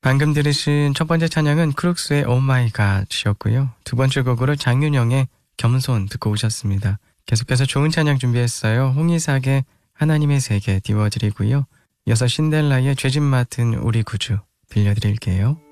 방금 들으신 첫 번째 찬양은 크룩스의 Oh My God이었고요. 두 번째 곡으로 장윤영의 겸손 듣고 오셨습니다. 계속해서 좋은 찬양 준비했어요. 홍이삭의 하나님의 세계 띄워드리고요. 이어서 신델라의 죄짐 맡은 우리 구주 들려드릴게요.